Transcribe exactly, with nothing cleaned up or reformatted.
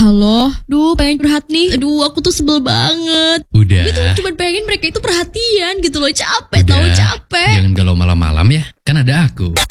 Halo, duh pengen curhat nih. Aduh aku tuh sebel banget. Udah. Gue tuh cuma pengen mereka itu perhatian gitu loh. Capek Udah. tau capek. Jangan galau malam-malam ya. Kan ada aku.